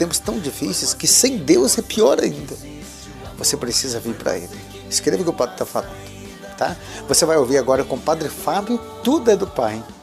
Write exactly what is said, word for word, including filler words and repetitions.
tempos tão difíceis que sem Deus é pior ainda. Você precisa vir para Ele. Escreva o que o Padre está falando, tá? Você vai ouvir agora com o Padre Fábio, Tudo é do Pai.